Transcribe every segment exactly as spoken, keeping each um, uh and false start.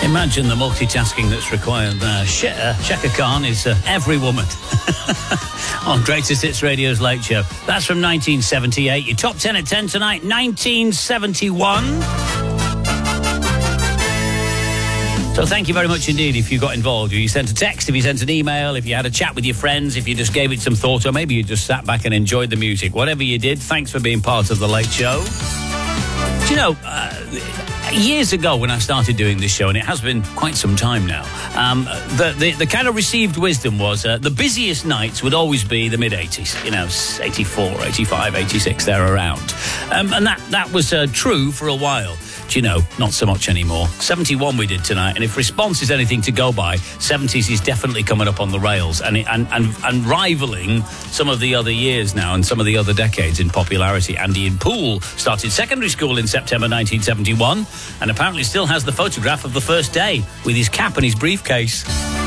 Imagine the multitasking that's required there. Sh- uh, Chaka Khan is uh, Every Woman on Greatest Hits Radio's Late Show. That's from nineteen seventy-eight. Your top ten at ten tonight, nineteen seventy-one. So thank you very much indeed if you got involved, if you sent a text, if you sent an email, if you had a chat with your friends, if you just gave it some thought, or maybe you just sat back and enjoyed the music. Whatever you did, thanks for being part of the Late Show. Do you know, uh, years ago when I started doing this show, and it has been quite some time now, um, the, the, the kind of received wisdom was uh, the busiest nights would always be the mid-eighties, you know, eighty-four, eighty-five, eighty-six, they're around. Um, and that, that was uh, true for a while. Do you know, not so much anymore. seventy-one we did tonight, and if response is anything to go by, seventies is definitely coming up on the rails and, it, and, and, and rivaling some of the other years now and some of the other decades in popularity. Andy in Poole started secondary school in September nineteen seventy-one and apparently still has the photograph of the first day with his cap and his briefcase.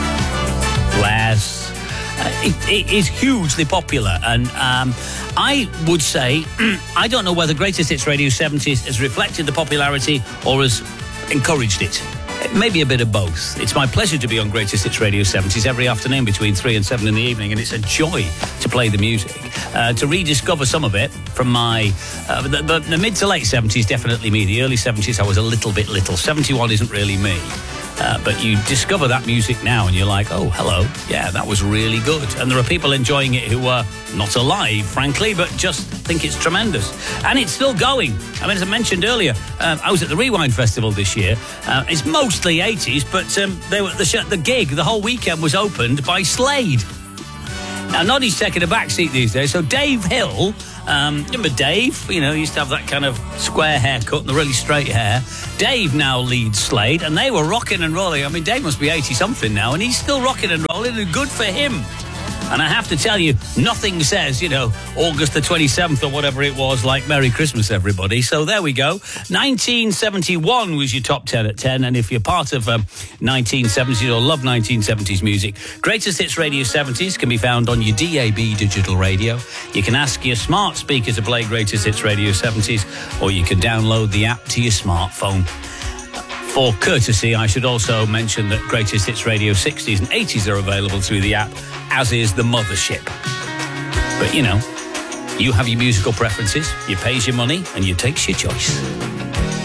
Bless. Uh, it, it is hugely popular, and um, I would say I don't know whether Greatest Hits Radio seventies has reflected the popularity or has encouraged it. Maybe a bit of both. It's my pleasure to be on Greatest Hits Radio seventies every afternoon between three and seven in the evening, and it's a joy to play the music, uh, to rediscover some of it from my uh, the, the, the mid to late seventies. Definitely me. The early seventies I was a little bit little. seventy-one isn't really me. Uh, but you discover that music now and you're like, oh, hello, yeah, that was really good. And there are people enjoying it who are not alive, frankly, but just think it's tremendous. And it's still going. I mean, as I mentioned earlier, um, I was at the Rewind Festival this year. Uh, it's mostly eighties, but um, they were, the, sh- the gig, the whole weekend was opened by Slade. Now, Noddy's taking a back seat these days, so Dave Hill... Um, remember Dave? You know, he used to have that kind of square haircut and the really straight hair. Dave now leads Slade, and they were rocking and rolling. I mean, Dave must be eighty-something now, and he's still rocking and rolling, and good for him. And I have to tell you, nothing says, you know, August the twenty-seventh or whatever it was, like Merry Christmas, everybody. So there we go. nineteen seventy-one was your top ten at ten. And if you're part of um, nineteen seventies or love nineteen seventies music, Greatest Hits Radio seventies can be found on your D A B digital radio. You can ask your smart speaker to play Greatest Hits Radio seventies, or you can download the app to your smartphone. For courtesy, I should also mention that Greatest Hits Radio sixties and eighties are available through the app, as is the Mothership. But, you know, you have your musical preferences, you pays your money, and you takes your choice.